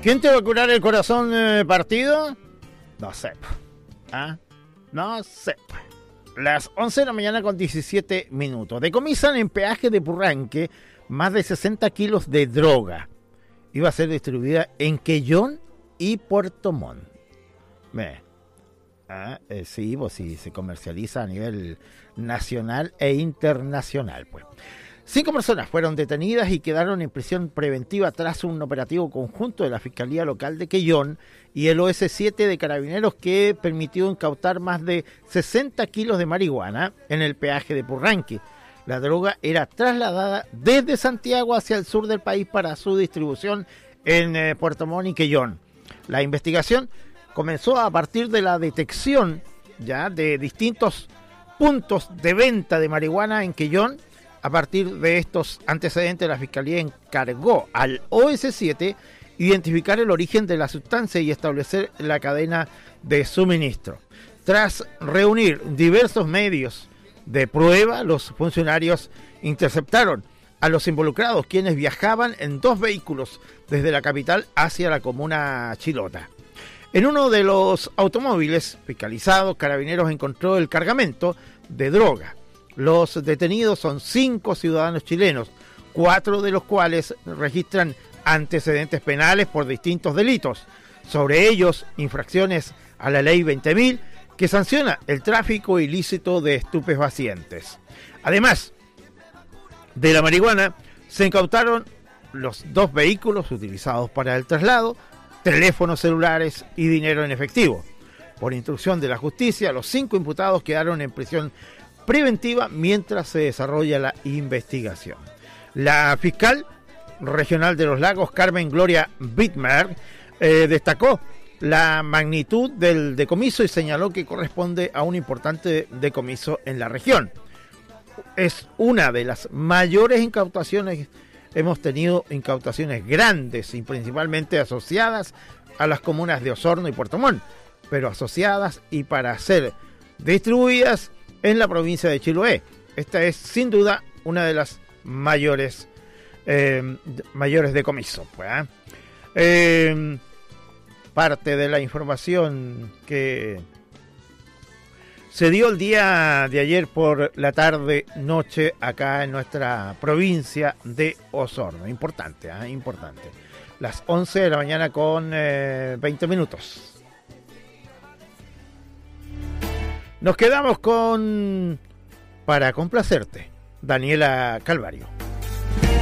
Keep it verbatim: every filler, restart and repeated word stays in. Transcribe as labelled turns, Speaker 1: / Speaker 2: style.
Speaker 1: ¿Quién te va a curar el corazón eh, partido? No sé. ¿Ah? No sé. Las once de la mañana con diecisiete minutos. Decomisan en peaje de Purranque más de sesenta kilos de droga. Iba a ser distribuida en Quellón y Puerto Montt. Ve. Ah, eh, sí, pues sí, se comercializa a nivel nacional e internacional, pues. Cinco personas fueron detenidas y quedaron en prisión preventiva tras un operativo conjunto de la Fiscalía Local de Quellón y el O S siete de Carabineros que permitió incautar más de sesenta kilos de marihuana en el peaje de Purranque. La droga era trasladada desde Santiago hacia el sur del país para su distribución en eh, Puerto Montt y Quellón. La investigación comenzó a partir de la detección ya de distintos puntos de venta de marihuana en Quellón. A partir de estos antecedentes, la Fiscalía encargó al O S siete identificar el origen de la sustancia y establecer la cadena de suministro. Tras reunir diversos medios de prueba, los funcionarios interceptaron a los involucrados, quienes viajaban en dos vehículos desde la capital hacia la comuna Chilota. En uno de los automóviles fiscalizados, Carabineros encontró el cargamento de droga. Los detenidos son cinco ciudadanos chilenos, cuatro de los cuales registran antecedentes penales por distintos delitos. Sobre ellos, infracciones a la ley veinte mil, que sanciona el tráfico ilícito de estupefacientes. Además de la marihuana, se incautaron los dos vehículos utilizados para el traslado, teléfonos celulares y dinero en efectivo. Por instrucción de la justicia, los cinco imputados quedaron en prisión preventiva mientras se desarrolla la investigación. La fiscal regional de los Lagos, Carmen Gloria Bittmer, eh, destacó la magnitud del decomiso y señaló que corresponde a un importante decomiso en la región. Es una de las mayores incautaciones. Hemos tenido incautaciones grandes y principalmente asociadas a las comunas de Osorno y Puerto Montt, pero asociadas y para ser distribuidas en la provincia de Chiloé. Esta es sin duda una de las mayores eh, mayores decomisos, pues, ¿eh? Eh, parte de la información que se dio el día de ayer por la tarde noche acá en nuestra provincia de Osorno. Importante, ¿eh? Importante. Las once de la mañana con eh, veinte minutos. Nos quedamos con Para complacerte, Daniela Calvario.